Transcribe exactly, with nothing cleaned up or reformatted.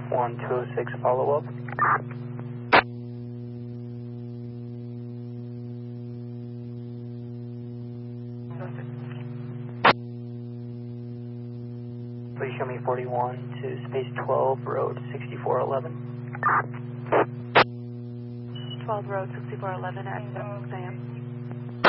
one two oh six follow up. Please show me forty-one to space twelve, road sixty-four eleven. twelve road sixty-four eleven at six a m